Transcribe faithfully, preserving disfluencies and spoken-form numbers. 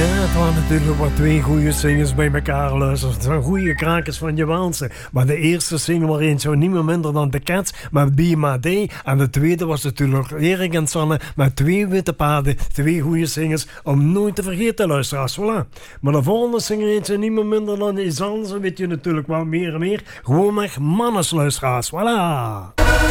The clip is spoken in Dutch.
het waren natuurlijk wat twee goede zingers bij elkaar luisteren. Het zijn goede krakers van je Waalse. Maar de eerste single was eens zo niet meer minder dan de Cats met Be My Day. En de tweede was natuurlijk Erik en Sanne met twee witte paarden. Twee goede zingers om nooit te vergeten, luisteraars. Voilà. Maar de volgende singer eens zo niet meer minder dan iets anders. Dan weet je natuurlijk wel meer en meer. Gewoon met mannens, luisteraars. Voilà.